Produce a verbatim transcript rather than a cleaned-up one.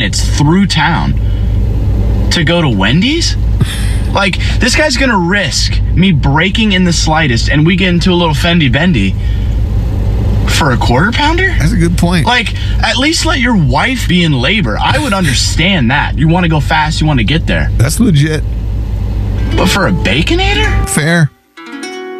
minutes through town to go to Wendy's? Like, this guy's going to risk me breaking in the slightest and we get into a little fendy bendy for a quarter pounder? That's a good point. Like, at least let your wife be in labor. I would understand that. You want to go fast, you want to get there. That's legit. But for a Baconator? Fair.